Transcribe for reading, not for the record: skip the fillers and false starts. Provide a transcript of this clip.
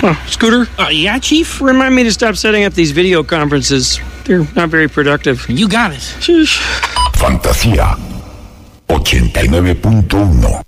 Scooter? Yeah, Chief? Remind me to stop setting up these video conferences. They're not very productive. You got it. Sheesh. Fantasía 89.1